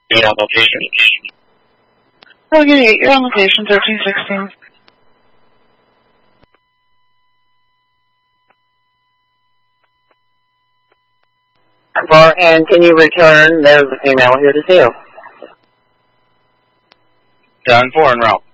You're on location. Oh, yeah, you're on location, 1316. And can you return? There's a female here to see you. 10-4 en route.